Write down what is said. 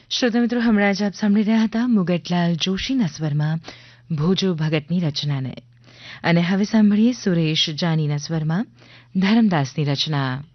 શ્રોતા મિત્રો, હમણાં જ આપ સાંભળી રહ્યા હતા મુગટલાલ જોશીના સ્વરમાં ભોજો ભગતની રચનાને, અને હવે સાંભળીએ સુરેશ જાનીના સ્વરમાં ધરમદાસની રચના.